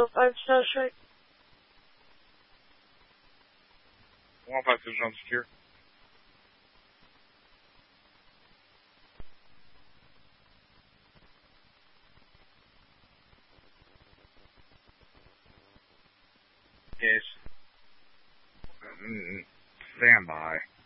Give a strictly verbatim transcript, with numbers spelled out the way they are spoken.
five South Strike. one five six John Secure. Yes. Mm, stand by.